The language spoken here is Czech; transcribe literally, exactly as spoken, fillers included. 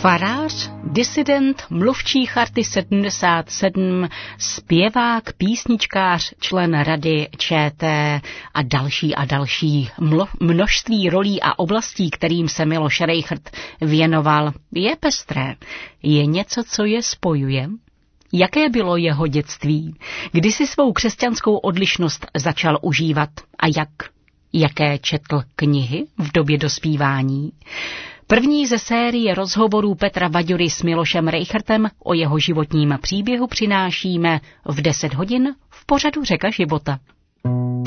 Farář, disident, mluvčí Charty sedmdesát sedm, zpěvák, písničkář, člen Rady ČT a další a další množství rolí a oblastí, kterým se Miloš Rejchrt věnoval, je pestré. Je něco, co je spojuje? Jaké bylo jeho dětství? Kdy si svou křesťanskou odlišnost začal užívat a jak? Jaké četl knihy v době dospívání? První ze série rozhovorů Petra Vaďury s Milošem Rejchrtem o jeho životním příběhu přinášíme v deset hodin v pořadu Řeka života.